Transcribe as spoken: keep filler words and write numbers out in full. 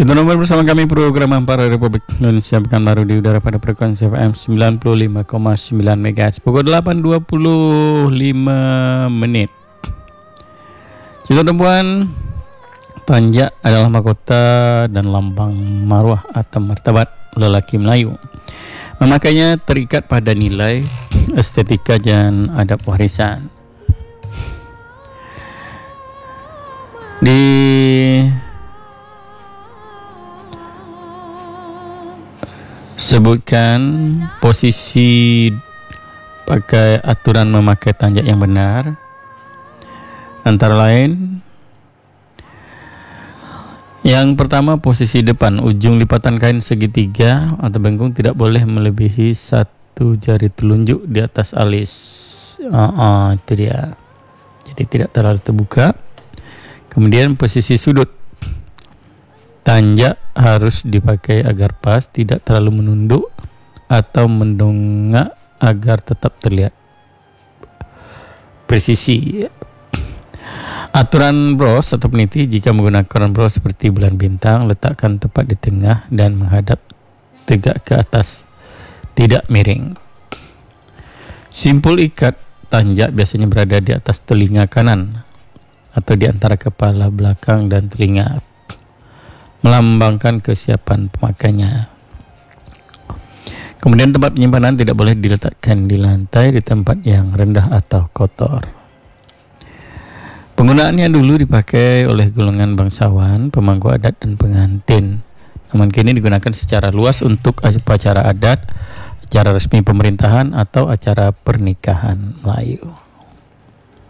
Kita nomor bersama kami program Ampara Republik Indonesia Pekanbaru di udara pada frekuensi F M sembilan puluh lima koma sembilan MHz pukul delapan dua puluh lima menit. Cinta tumpuan, tanjak adalah mahkota dan lambang marwah atau martabat lelaki Melayu. Memakainya terikat pada nilai estetika dan adab warisan. Di sebutkan posisi pakai aturan memakai tanjak yang benar, antara lain yang pertama, posisi depan, ujung lipatan kain segitiga atau bengkung tidak boleh melebihi satu jari telunjuk di atas alis. uh, uh, itu dia, jadi tidak terlalu terbuka. Kemudian posisi sudut, tanjak harus dipakai agar pas, tidak terlalu menunduk atau mendongak agar tetap terlihat presisi. Aturan bros atau peniti, jika menggunakan bros seperti bulan bintang, letakkan tepat di tengah dan menghadap tegak ke atas, tidak miring. Simpul ikat tanjak biasanya berada di atas telinga kanan atau di antara kepala belakang dan telinga, melambangkan kesiapan pemakainya. Kemudian tempat penyimpanan tidak boleh diletakkan di lantai, di tempat yang rendah atau kotor. Penggunaannya dulu dipakai oleh golongan bangsawan, pemangku adat dan pengantin. Namun kini digunakan secara luas untuk acara adat, acara resmi pemerintahan atau acara pernikahan Melayu.